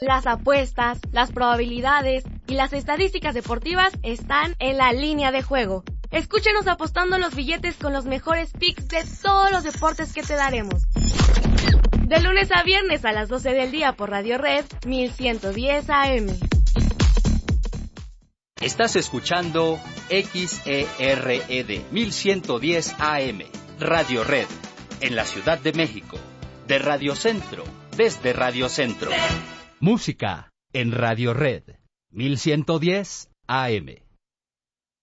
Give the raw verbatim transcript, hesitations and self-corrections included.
Las apuestas, las probabilidades y las estadísticas deportivas están en La Línea de Juego. Escúchenos apostando los billetes con los mejores picks de todos los deportes que te daremos. De lunes a viernes a las doce del día por Radio Red mil ciento diez A M. Estás escuchando X E R E D mil ciento diez A M, Radio Red, en la Ciudad de México, de Radio Centro, desde Radio Centro. Música en Radio Red mil ciento diez A M.